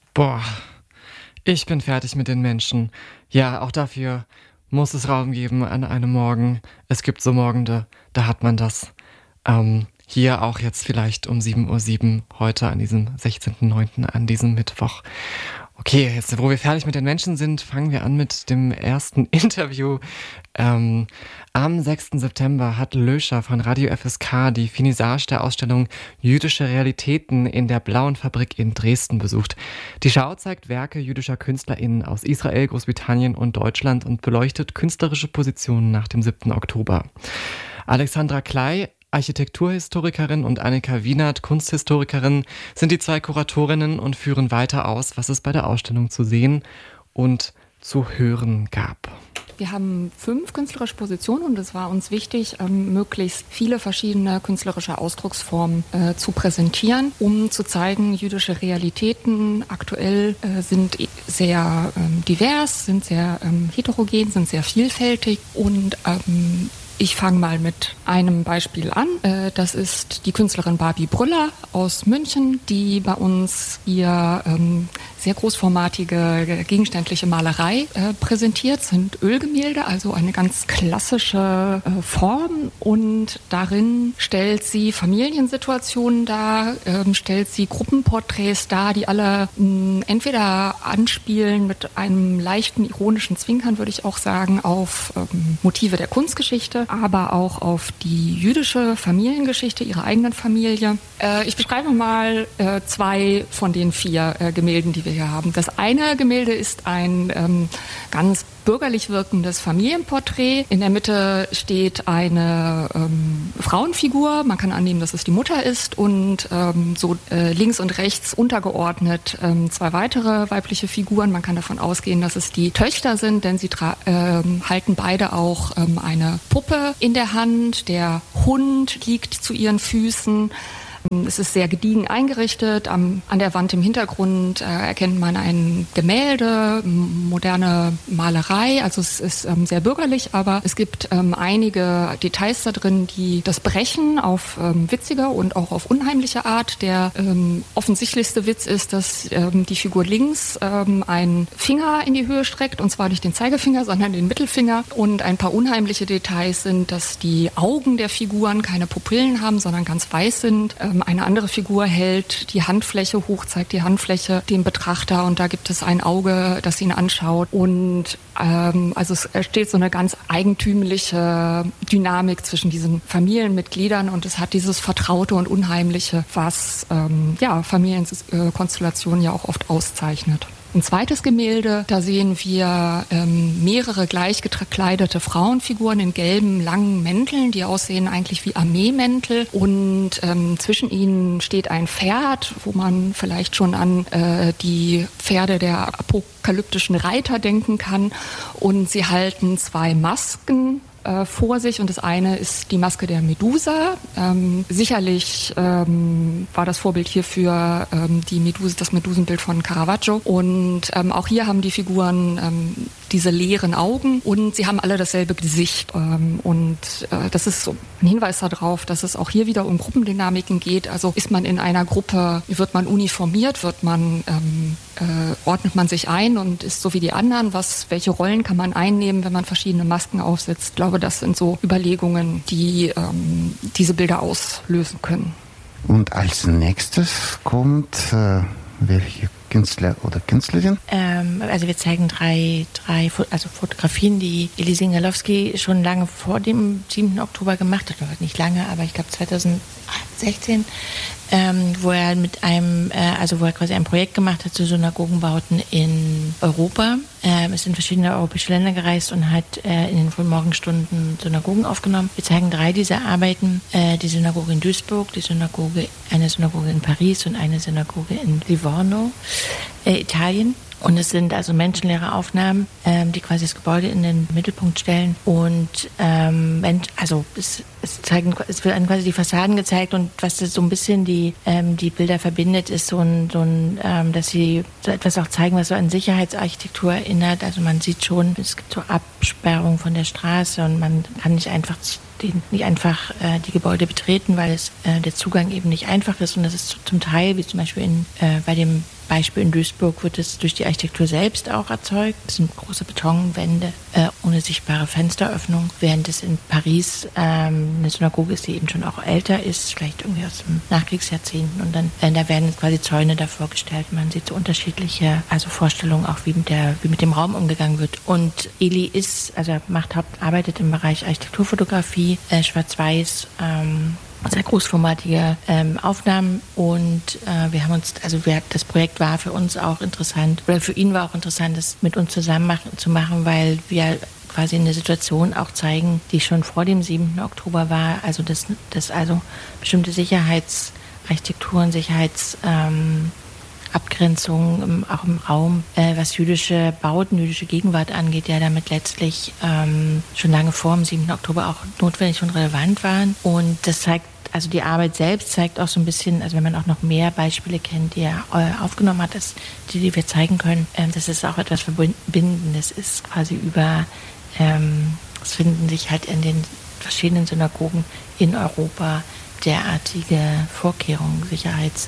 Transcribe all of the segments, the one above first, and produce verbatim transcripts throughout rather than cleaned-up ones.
Boah, ich bin fertig mit den Menschen. Ja, auch dafür muss es Raum geben an einem Morgen. Es gibt so Morgende, da hat man das. Ähm, hier auch jetzt vielleicht um sieben Uhr sieben heute an diesem sechzehnten neunten an diesem Mittwoch. Okay, jetzt wo wir fertig mit den Menschen sind, fangen wir an mit dem ersten Interview. Ähm, am sechsten September hat Löscher von Radio F S K die Finissage der Ausstellung Jüdische Realitäten in der Blauen Fabrik in Dresden besucht. Die Schau zeigt Werke jüdischer KünstlerInnen aus Israel, Großbritannien und Deutschland und beleuchtet künstlerische Positionen nach dem siebten Oktober. Alexandra Klei, Architekturhistorikerin, und Annika Wienert, Kunsthistorikerin, sind die zwei Kuratorinnen und führen weiter aus, was es bei der Ausstellung zu sehen und zu hören gab. Wir haben fünf künstlerische Positionen und es war uns wichtig, ähm, möglichst viele verschiedene künstlerische Ausdrucksformen äh, zu präsentieren, um zu zeigen, jüdische Realitäten aktuell äh, sind sehr ähm, divers, sind sehr ähm, heterogen, sind sehr vielfältig und ähm, ich fange mal mit einem Beispiel an. Das ist die Künstlerin Barbie Brüller aus München, die bei uns ihr ähm, sehr großformatige gegenständliche Malerei äh, präsentiert. Das sind Ölgemälde, also eine ganz klassische äh, Form. Und darin stellt sie Familiensituationen dar, äh, stellt sie Gruppenporträts dar, die alle mh, entweder anspielen mit einem leichten ironischen Zwinkern, würde ich auch sagen, auf ähm, Motive der Kunstgeschichte, aber auch auf die jüdische Familiengeschichte ihrer eigenen Familie. Äh, ich beschreibe mal äh, zwei von den vier äh, Gemälden, die wir hier haben. Das eine Gemälde ist ein ähm, ganz bürgerlich wirkendes Familienporträt. In der Mitte steht eine ähm, Frauenfigur. Man kann annehmen, dass es die Mutter ist und ähm, so äh, links und rechts untergeordnet ähm, zwei weitere weibliche Figuren. Man kann davon ausgehen, dass es die Töchter sind, denn sie tra- ähm, halten beide auch ähm, eine Puppe in der Hand. Der Hund liegt zu ihren Füßen. Es ist sehr gediegen eingerichtet. Am, an der Wand im Hintergrund äh, erkennt man ein Gemälde, moderne Malerei. Also es ist ähm, sehr bürgerlich, aber es gibt ähm, einige Details da drin, die das brechen auf ähm, witzige und auch auf unheimliche Art. Der ähm, offensichtlichste Witz ist, dass ähm, die Figur links ähm, einen Finger in die Höhe streckt, und zwar nicht den Zeigefinger, sondern den Mittelfinger. Und ein paar unheimliche Details sind, dass die Augen der Figuren keine Pupillen haben, sondern ganz weiß sind. Eine andere Figur hält die Handfläche hoch, zeigt die Handfläche dem Betrachter, und da gibt es ein Auge, das ihn anschaut. Und ähm, also es entsteht so eine ganz eigentümliche Dynamik zwischen diesen Familienmitgliedern, und es hat dieses Vertraute und Unheimliche, was ähm, ja, Familienkonstellationen ja auch oft auszeichnet. Ein zweites Gemälde, da sehen wir ähm, mehrere gleich gekleidete Frauenfiguren in gelben, langen Mänteln, die aussehen eigentlich wie Armeemäntel. Und ähm, zwischen ihnen steht ein Pferd, wo man vielleicht schon an äh, die Pferde der apokalyptischen Reiter denken kann. Und sie halten zwei Masken äh, vor sich, und das eine ist die Maske der Medusa. Ähm, sicherlich ähm, war das Vorbild hierfür ähm, die Medusa, das Medusenbild von Caravaggio. Und ähm, auch hier haben die Figuren ähm, diese leeren Augen, und sie haben alle dasselbe Gesicht. Ähm, und äh, das ist so ein Hinweis darauf, dass es auch hier wieder um Gruppendynamiken geht. Also ist man in einer Gruppe, wird man uniformiert, wird man ähm, äh, ordnet man sich ein und ist so wie die anderen. Was, welche Rollen kann man einnehmen, wenn man verschiedene Masken aufsetzt? Ich glaube, das sind so Überlegungen, die ähm, diese Bilder auslösen können. Und als nächstes kommt äh, welche Künstler oder Künstlerin? Ähm, also wir zeigen drei, drei also Fotografien, die Elie Singalowski schon lange vor dem siebten Oktober gemacht hat. Nicht lange, aber ich glaube zweitausendsechzehn, ähm, wo er mit einem, äh, also wo er quasi ein Projekt gemacht hat zu Synagogenbauten in Europa. Ähm, ist in verschiedene europäische Länder gereist und hat äh, in den frühen Morgenstunden Synagogen aufgenommen. Wir zeigen drei dieser Arbeiten. Äh, die Synagoge in Duisburg, die Synagoge, eine Synagoge in Paris und eine Synagoge in Livorno, äh, Italien. Und es sind also menschenleere Aufnahmen, ähm, die quasi das Gebäude in den Mittelpunkt stellen. Und ähm, also es, es, zeigen, es wird quasi die Fassaden gezeigt, und was das so ein bisschen die, ähm, die Bilder verbindet, ist so ein, so ein ähm, dass sie so etwas auch zeigen, was so an Sicherheitsarchitektur erinnert. Also man sieht schon, es gibt so Absperrungen von der Straße, und man kann nicht einfach die, nicht einfach äh, die Gebäude betreten, weil es äh, der Zugang eben nicht einfach ist. Und das ist zum Teil, wie zum Beispiel in, äh, bei dem Beispiel in Duisburg wird es durch die Architektur selbst auch erzeugt. Das sind große Betonwände äh, ohne sichtbare Fensteröffnung, während es in Paris ähm, eine Synagoge ist, die eben schon auch älter ist, vielleicht irgendwie aus dem Nachkriegsjahrzehnten. Und dann äh, da werden quasi Zäune davor gestellt. Man sieht so unterschiedliche also Vorstellungen auch, wie mit, der, wie mit dem Raum umgegangen wird. Und Eli ist, also er macht Haupt, arbeitet im Bereich Architekturfotografie, äh, Schwarz-Weiß, ähm, sehr großformatige ähm, Aufnahmen und äh, wir haben uns, also wir, das Projekt war für uns auch interessant, oder für ihn war auch interessant, das mit uns zusammen machen, zu machen, weil wir quasi eine Situation auch zeigen, die schon vor dem siebten Oktober war, also dass, dass also bestimmte Sicherheitsarchitekturen, Sicherheits ähm, Abgrenzung auch im Raum, äh, was jüdische Bauten, jüdische Gegenwart angeht, ja damit letztlich ähm, schon lange vor dem siebten Oktober auch notwendig und relevant waren. Und das zeigt, also die Arbeit selbst zeigt auch so ein bisschen, also wenn man auch noch mehr Beispiele kennt, die er äh, aufgenommen hat, das, die, die wir zeigen können, ähm, das ist auch etwas Verbindendes, ist quasi über, ähm, es finden sich halt in den verschiedenen Synagogen in Europa derartige Vorkehrungen, Sicherheits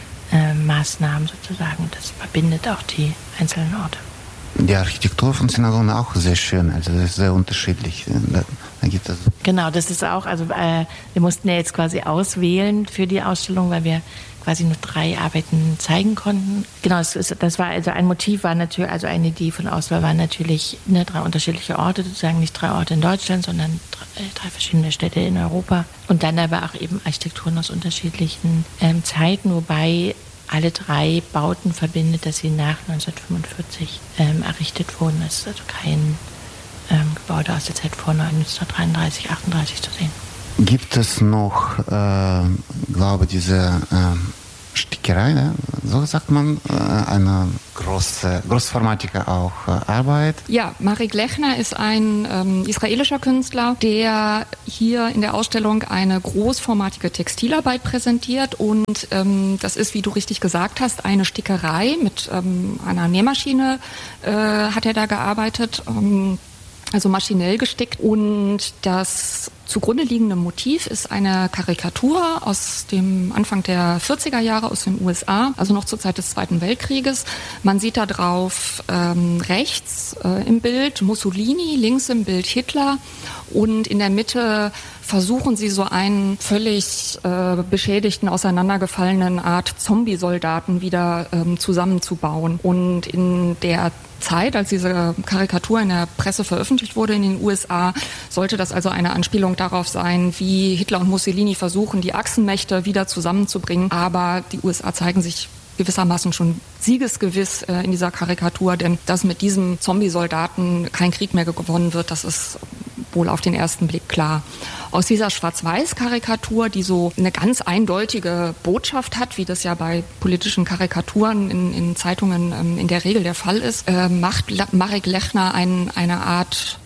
Maßnahmen sozusagen. Das verbindet auch die einzelnen Orte. Die Architektur von Synagogen auch sehr schön, also das ist sehr unterschiedlich. Da, da gibt es genau, das ist auch, also äh, wir mussten ja jetzt quasi auswählen für die Ausstellung, weil wir quasi nur drei Arbeiten zeigen konnten. Genau, das, ist, das war also ein Motiv, war natürlich, also eine Idee von Auswahl war natürlich ne, drei unterschiedliche Orte, sozusagen nicht drei Orte in Deutschland, sondern drei, drei verschiedene Städte in Europa. Und dann aber auch eben Architekturen aus unterschiedlichen ähm, Zeiten, wobei alle drei Bauten verbindet, dass sie nach neunzehnhundertfünfundvierzig ähm, errichtet wurden. Es ist also kein ähm, Gebäude aus der Zeit vor neunzehnhundertdreiunddreißig, achtunddreißig zu sehen. Gibt es noch, äh, glaube diese äh, Stickerei, ne? So sagt man, äh, eine große, großformatige auch äh, Arbeit? Ja, Marek Lechner ist ein ähm, israelischer Künstler, der hier in der Ausstellung eine großformatige Textilarbeit präsentiert und ähm, das ist, wie du richtig gesagt hast, eine Stickerei mit ähm, einer Nähmaschine äh, hat er da gearbeitet, ähm, also maschinell gestickt und das zugrunde liegende Motiv ist eine Karikatur aus dem Anfang der vierziger Jahre aus den U S A, also noch zur Zeit des Zweiten Weltkrieges. Man sieht da drauf ähm, rechts äh, im Bild Mussolini, links im Bild Hitler und in der Mitte versuchen sie so einen völlig äh, beschädigten, auseinandergefallenen Art Zombie-Soldaten wieder ähm, zusammenzubauen. Und in der Zeit, als diese Karikatur in der Presse veröffentlicht wurde in den U S A, sollte das also eine Anspielung darauf sein, wie Hitler und Mussolini versuchen, die Achsenmächte wieder zusammenzubringen. Aber die U S A zeigen sich gewissermaßen schon siegesgewiss äh, in dieser Karikatur, denn dass mit diesem Zombie-Soldaten kein Krieg mehr gewonnen wird, das ist wohl auf den ersten Blick klar. Aus dieser Schwarz-Weiß-Karikatur, die so eine ganz eindeutige Botschaft hat, wie das ja bei politischen Karikaturen in, in Zeitungen ähm, in der Regel der Fall ist, äh, macht Marek Lechner ein, eine Art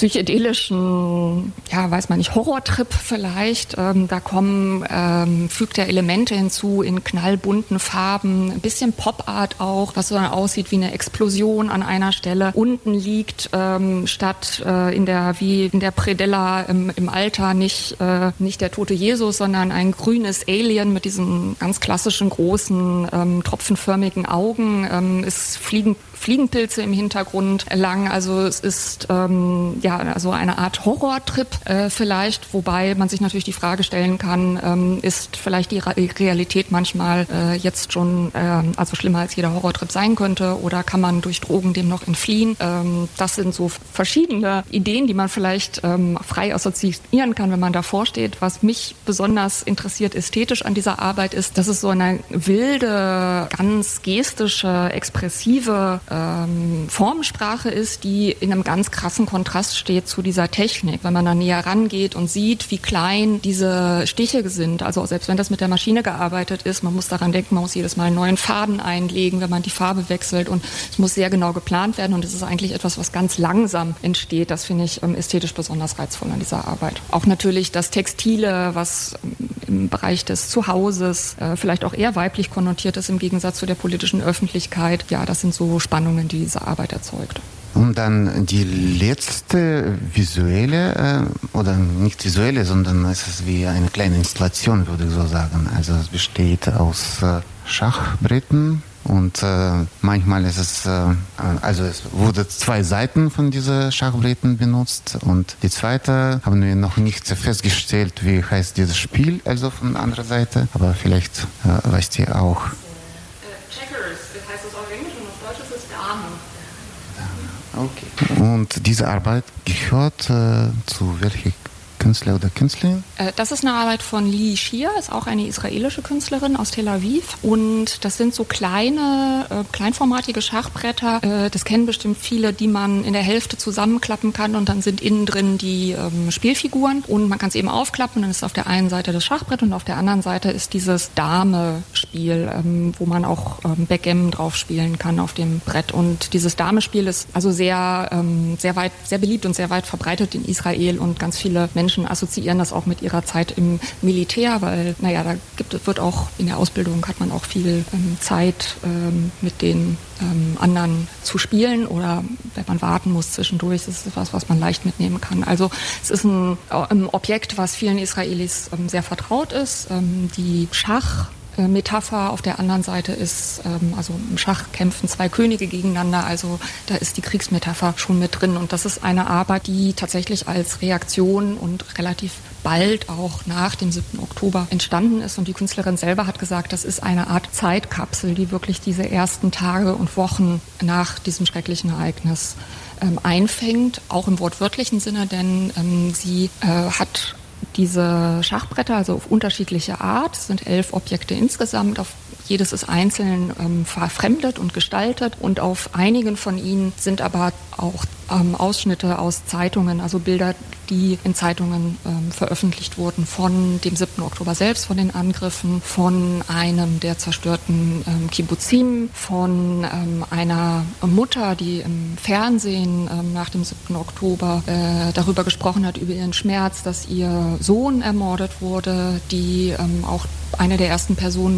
psychedelischen, ja, weiß man nicht, Horrortrip vielleicht. Ähm, da kommen, ähm, fügt er Elemente hinzu in knallbunten Farben, ein bisschen Pop-Art auch, was so dann aussieht wie eine Explosion an einer Stelle. Unten liegt ähm, statt äh, in der, wie in der Predella im, im Alter nicht, äh, nicht der tote Jesus, sondern ein grünes Alien mit diesen ganz klassischen großen ähm, tropfenförmigen Augen. Ähm, es fliegen Fliegenpilze im Hintergrund lang. Also es ist ähm, ja also eine Art Horrortrip äh, vielleicht, wobei man sich natürlich die Frage stellen kann, ähm, ist vielleicht die Ra- Realität manchmal äh, jetzt schon äh, also schlimmer als jeder Horrortrip sein könnte oder kann man durch Drogen dem noch entfliehen? Ähm, das sind so verschiedene Ideen, die man vielleicht ähm, frei assoziieren kann, wenn man davor steht. Was mich besonders interessiert ästhetisch an dieser Arbeit ist, dass es so eine wilde, ganz gestische, expressive Ähm, Formensprache ist, die in einem ganz krassen Kontrast steht zu dieser Technik. Wenn man da näher rangeht und sieht, wie klein diese Stiche sind, also selbst wenn das mit der Maschine gearbeitet ist, man muss daran denken, man muss jedes Mal einen neuen Faden einlegen, wenn man die Farbe wechselt und es muss sehr genau geplant werden und es ist eigentlich etwas, was ganz langsam entsteht. Das finde ich ähm, ästhetisch besonders reizvoll an dieser Arbeit. Auch natürlich das Textile, was ähm, im Bereich des Zuhauses äh, vielleicht auch eher weiblich konnotiert ist im Gegensatz zu der politischen Öffentlichkeit. Ja, das sind so Spannungen, die diese Arbeit erzeugt. Und dann die letzte visuelle, äh, oder nicht visuelle, sondern es ist wie eine kleine Installation, würde ich so sagen. Also es besteht aus äh, Schachbretten Und äh, manchmal ist es, äh, also es wurde zwei Seiten von diesen Schachbrettern benutzt und die zweite haben wir noch nicht festgestellt, wie heißt dieses Spiel, also von der anderen Seite, aber vielleicht äh, weißt ihr auch. Checkers, das heißt es auf Englisch und auf Deutsch ist es Dame. Okay. Und diese Arbeit gehört äh, zu welcher Künstler oder Künstlerin? Das ist eine Arbeit von Li Shir, ist auch eine israelische Künstlerin aus Tel Aviv. Und das sind so kleine, äh, kleinformatige Schachbretter. Äh, das kennen bestimmt viele, die man in der Hälfte zusammenklappen kann. Und dann sind innen drin die ähm, Spielfiguren. Und man kann es eben aufklappen. Dann ist auf der einen Seite das Schachbrett und auf der anderen Seite ist dieses Dame-Spiel, ähm, wo man auch ähm, Backgammon drauf spielen kann auf dem Brett. Und dieses Dame-Spiel ist also sehr, ähm, sehr weit, sehr beliebt und sehr weit verbreitet in Israel. Und ganz viele Menschen assoziieren das auch mit ihrer Zeit im Militär, weil, naja, da gibt, wird auch in der Ausbildung hat man auch viel ähm, Zeit ähm, mit den ähm, anderen zu spielen oder wenn man warten muss zwischendurch, ist es was, was man leicht mitnehmen kann. Also es ist ein, ein Objekt, was vielen Israelis ähm, sehr vertraut ist. Ähm, die Schach Metapher auf der anderen Seite ist, ähm, also im Schach kämpfen zwei Könige gegeneinander, also da ist die Kriegsmetapher schon mit drin und das ist eine Arbeit, die tatsächlich als Reaktion und relativ bald auch nach dem siebten Oktober entstanden ist und die Künstlerin selber hat gesagt, das ist eine Art Zeitkapsel, die wirklich diese ersten Tage und Wochen nach diesem schrecklichen Ereignis ähm, einfängt, auch im wortwörtlichen Sinne, denn ähm, sie äh, hat diese Schachbretter, also auf unterschiedliche Art, es sind elf Objekte insgesamt, auf jedes ist einzeln ähm, verfremdet und gestaltet und auf einigen von ihnen sind aber auch ähm, Ausschnitte aus Zeitungen, also Bilder, die in Zeitungen ähm, veröffentlicht wurden von dem siebten Oktober selbst, von den Angriffen, von einem der zerstörten ähm, Kibbuzim, von ähm, einer Mutter, die im Fernsehen ähm, nach dem siebten Oktober äh, darüber gesprochen hat, über ihren Schmerz, dass ihr Sohn ermordet wurde, die ähm, auch eine der ersten Personen